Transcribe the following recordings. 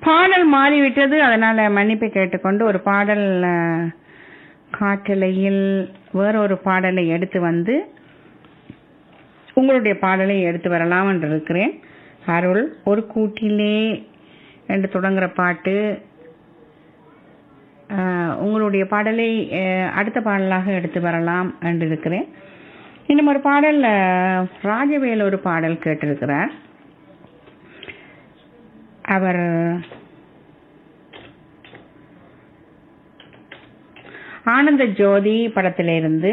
பாடல் மாறிவிட்டது, அதனால மன்னிப்பை கேட்டுக்கொண்டு ஒரு பாடல் காற்றலையில் வேறொரு பாடலை எடுத்து வந்து உங்களுடைய பாடலை எடுத்து வரலாம் என்று இருக்கிறேன். அருள் ஒரு கூட்டிலே என்று தொடங்குற பாட்டு, உங்களுடைய பாடலை அடுத்த பாடலாக எடுத்து வரலாம் என்று இருக்கிறேன். இன்னும் ஒரு பாடல் ராஜவேல் ஒரு பாடல் கேட்டிருக்கிறார். அவர் ஆனந்த ஜோதி படத்திலிருந்து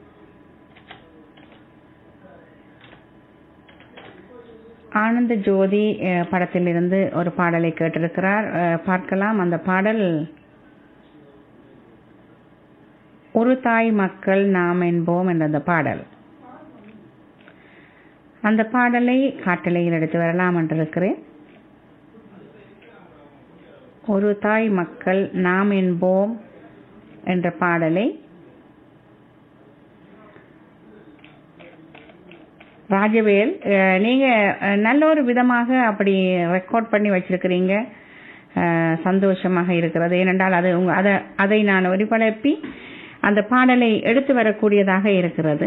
ஒரு பாடலை கேட்டிருக்கிறார். பார்க்கலாம். அந்த பாடல் ஒரு தாய் மக்கள் நாம் என்போம் என்ற அந்த பாடல். அந்த பாடலை காட்டலையில் எடுத்து வரலாம் என்றிருக்கிறேன். ஒரு தாய் மக்கள் நாம் என்போம் என்ற பாடலை ராஜவேல், நீங்க நல்ல ஒரு விதமாக அப்படி ரெக்கார்ட் பண்ணி வச்சிருக்கிறீங்க. சந்தோஷமாக இருக்கிறது. ஏனென்றால் அதை நான் ஒளிபரப்பி அந்த பாடலை எடுத்து வரக்கூடியதாக இருக்கிறது.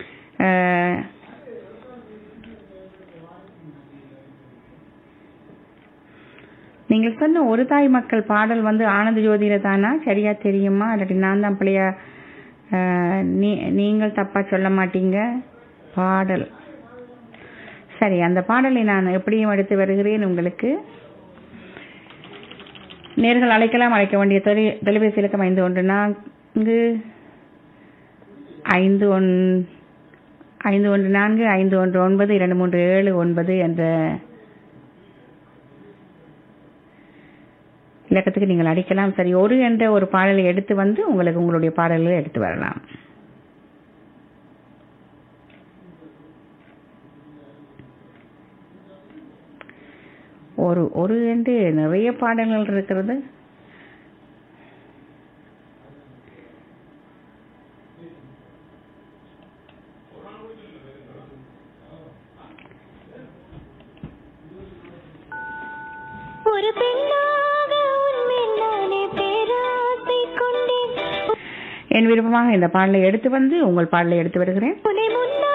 நீங்கள் சொன்ன ஒரு தாய் மக்கள் பாடல் ஆனந்த ஜோதியில தானா? சரியா தெரியுமா? இல்லாட்டி நான் தான் பிள்ளையா? நீங்கள் தப்பா சொல்ல மாட்டீங்க. பாடல் சரி. அந்த பாடலை நான் எப்படியும் எடுத்து வருகிறேன். உங்களுக்கு நேர்கள் அழைக்கலாம். அழைக்க வேண்டிய தொலைபேசி இலக்கம் 514-519-2379 என்ற இலக்கத்துக்கு நீங்கள் அடிக்கலாம். சரி, ஒரு என்ற ஒரு பாடலை எடுத்து வந்து உங்களுக்கு உங்களுடைய பாடல்களை எடுத்து வரலாம். ஒரு என்று நிறைய பாடல்கள் இருக்கிறது. ஒரு பெண்ணாக உன்மேல் நானே பேராசை கொண்டேன். என் விருப்பமாக இந்த பாடலை எடுத்து வந்து உங்கள் பாடலை எடுத்து வருகிறேன்.